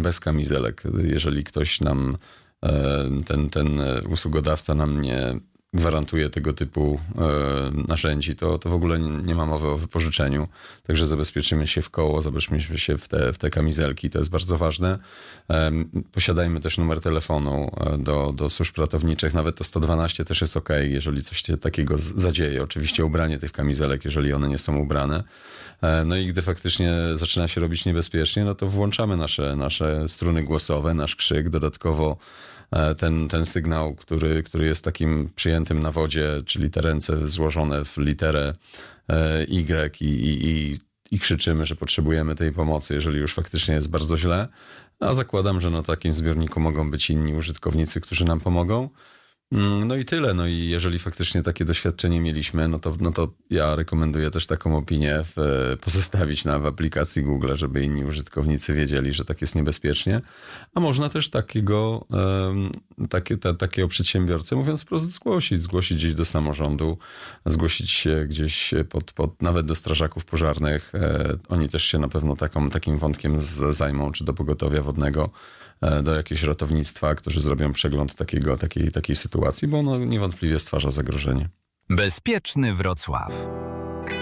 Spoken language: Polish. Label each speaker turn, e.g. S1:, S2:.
S1: bez kamizelek. Jeżeli ktoś nam, ten usługodawca nam nie gwarantuje tego typu narzędzi, to w ogóle nie ma mowy o wypożyczeniu. Także zabezpieczymy się w koło, zabezpieczymy się w te kamizelki, to jest bardzo ważne. Posiadajmy też numer telefonu do służb ratowniczych, nawet to 112 też jest ok, jeżeli coś się takiego zadzieje. Oczywiście ubranie tych kamizelek, jeżeli one nie są ubrane. No i gdy faktycznie zaczyna się robić niebezpiecznie, no to włączamy nasze struny głosowe, nasz krzyk, dodatkowo ten sygnał, który jest takim przyjętym na wodzie, czyli te ręce złożone w literę Y i krzyczymy, że potrzebujemy tej pomocy, jeżeli już faktycznie jest bardzo źle. A zakładam, że na takim zbiorniku mogą być inni użytkownicy, którzy nam pomogą. No i tyle. No i jeżeli faktycznie takie doświadczenie mieliśmy, no to ja rekomenduję też taką opinię pozostawić w aplikacji Google, żeby inni użytkownicy wiedzieli, że tak jest niebezpiecznie. A można też takiego przedsiębiorcę, mówiąc wprost, zgłosić gdzieś do samorządu, zgłosić się gdzieś nawet do strażaków pożarnych. Oni też się na pewno takim wątkiem zajmą, czy do pogotowia wodnego, do jakiegoś ratownictwa, którzy zrobią przegląd takiej sytuacji, bo ono niewątpliwie stwarza zagrożenie.
S2: Bezpieczny Wrocław.